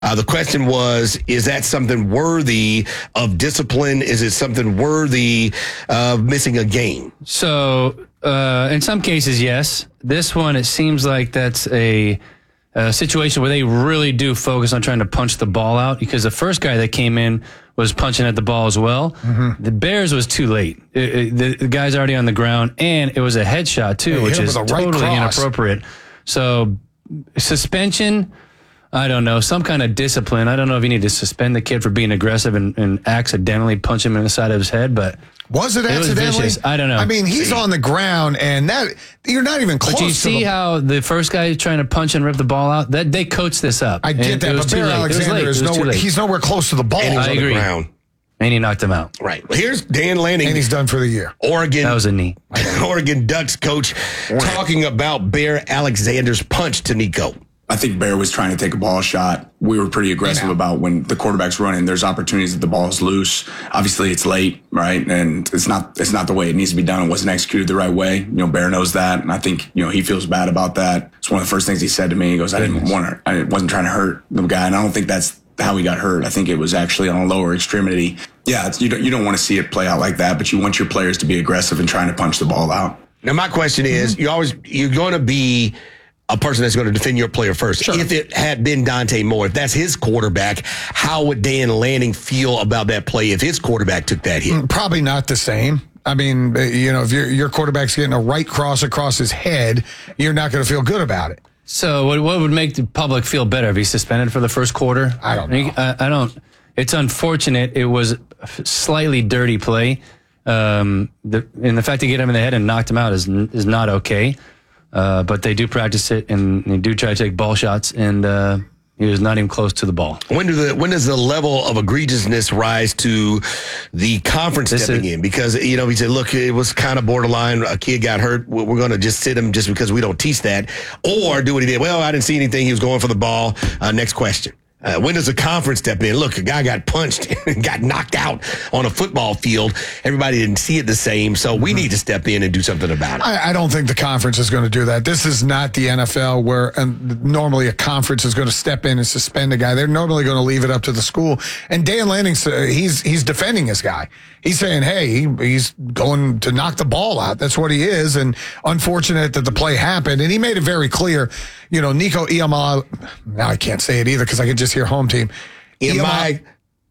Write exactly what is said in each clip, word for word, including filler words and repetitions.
Uh, the question was, is that something worthy of discipline? Is it something worthy of missing a game? So, uh, in some cases, yes. This one, it seems like that's a, a situation where they really do focus on trying to punch the ball out, because the first guy that came in was punching at the ball as well. Mm-hmm. The Bears was too late. It, it, the, the guy's already on the ground, and it was a headshot, too, yeah, which is totally right inappropriate. So, suspension... I don't know, some kind of discipline. I don't know if you need to suspend the kid for being aggressive and, and accidentally punch him in the side of his head, but was it accidentally? It was I don't know. I mean, he's see. on the ground, and that you're not even close. But you to see the, how the first guy trying to punch and rip the ball out? That they coached this up. I get that, but Bear Alexander is nowhere. He's nowhere close to the ball. And he's I on agree. the ground. And he knocked him out. Right. Well, here's Dan Lanning. And he's done for the year. Oregon. That was a knee. Oregon Ducks coach talking about Bear Alexander's punch to Nico. I think Bear was trying to take a ball shot. We were pretty aggressive yeah. about when the quarterback's running. There's opportunities that the ball's loose. Obviously, it's late, right? And it's not it's not the way it needs to be done. It wasn't executed the right way. You know, Bear knows that, and I think you know he feels bad about that. It's one of the first things he said to me. He goes, "I didn't want to. I wasn't trying to hurt the guy," and I don't think that's how he got hurt. I think it was actually on a lower extremity. Yeah, it's, you don't you don't want to see it play out like that, but you want your players to be aggressive and trying to punch the ball out. Now, my question is, mm-hmm. you always you're going to be a person that's going to defend your player first. Sure. If it had been Dante Moore, if that's his quarterback, how would Dan Lanning feel about that play if his quarterback took that hit? Probably not the same. I mean, you know, if your your quarterback's getting a right cross across his head, you're not going to feel good about it. So what, what would make the public feel better if he's suspended for the first quarter? I don't know. I, I don't. It's unfortunate. It was a slightly dirty play. Um, the, and the fact to get him in the head and knocked him out is is not okay. Uh, but they do practice it, and they do try to take ball shots, and uh, he was not even close to the ball. When do the when does the level of egregiousness rise to the conference this stepping is, in? Because, you know, he said, look, it was kind of borderline. A kid got hurt. We're going to just sit him just because we don't teach that. Or do what he did. Well, I didn't see anything. He was going for the ball. Uh, next question. Uh, when does the conference step in? Look, a guy got punched and got knocked out on a football field. Everybody didn't see it the same, so we need to step in and do something about it. I, I don't think the conference is going to do that. This is not the N F L where um, normally a conference is going to step in and suspend a guy. They're normally going to leave it up to the school. And Dan Lanning, uh, he's he's defending his guy. He's saying, hey, he, he's going to knock the ball out. That's what he is. And unfortunate that the play happened. And he made it very clear, you know, Nico Iamaleava, now I can't say it either because I could just hear home team. Iamaleava.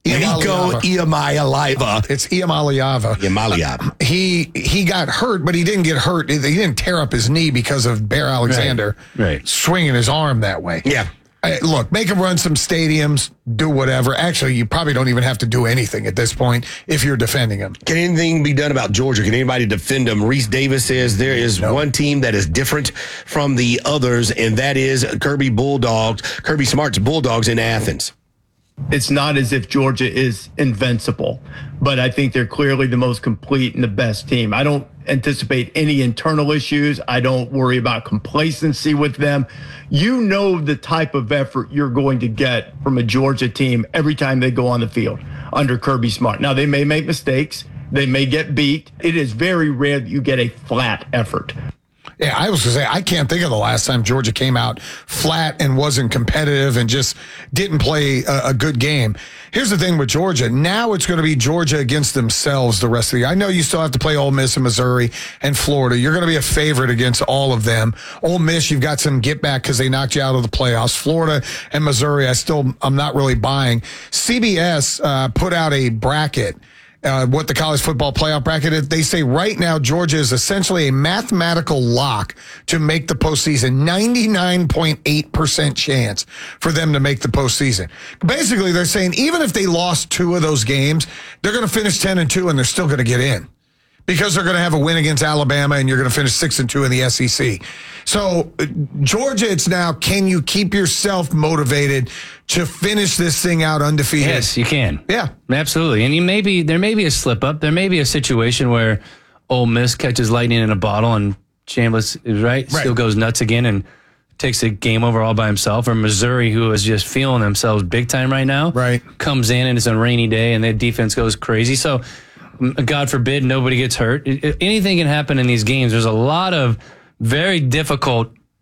Nico Iamaleava. It's Iamaleava. Iamaleava. He he got hurt, but he didn't get hurt. He didn't tear up his knee because of Bear Alexander right. Right. swinging his arm that way. Yeah. Uh, look, make him run some stadiums, do whatever. Actually, you probably don't even have to do anything at this point if you're defending him. Can anything be done about Georgia? Can anybody defend him? Reese Davis says there is no. one team that is different from the others, and that is Kirby Bulldogs, Kirby Smart's Bulldogs in Athens. It's not as if Georgia is invincible, but I think they're clearly the most complete and the best team. I don't anticipate any internal issues. I don't worry about complacency with them. You know the type of effort you're going to get from a Georgia team every time they go on the field under Kirby Smart. Now, they may make mistakes. They may get beat. It is very rare that you get a flat effort. Yeah, I was going to say, I can't think of the last time Georgia came out flat and wasn't competitive and just didn't play a, a good game. Here's the thing with Georgia. Now it's going to be Georgia against themselves the rest of the year. I know you still have to play Ole Miss and Missouri and Florida. You're going to be a favorite against all of them. Ole Miss, you've got some get back because they knocked you out of the playoffs. Florida and Missouri, I still, I'm not really buying. C B S uh, put out a bracket. Uh, what the college football playoff bracket is. They say right now Georgia is essentially a mathematical lock to make the postseason. ninety-nine point eight percent chance for them to make the postseason. Basically, they're saying even if they lost two of those games, they're going to finish ten and two and they're still going to get in. Because they're going to have a win against Alabama and you're going to finish six and two in the S E C. So uh, Georgia, it's now, can you keep yourself motivated to finish this thing out undefeated? Yes, you can. Yeah, absolutely. And you may be, there may be a slip up. There may be a situation where Ole Miss catches lightning in a bottle and Chambliss is right, right. still goes nuts again and takes the game over all by himself. Or Missouri, who is just feeling themselves big time right now, right, comes in and it's a rainy day and their defense goes crazy. So God forbid nobody gets hurt. Anything can happen in these games. There's a lot of very difficult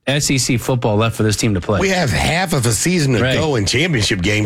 S E C football left for this team to play. We have half of a season to Right. go in championship games.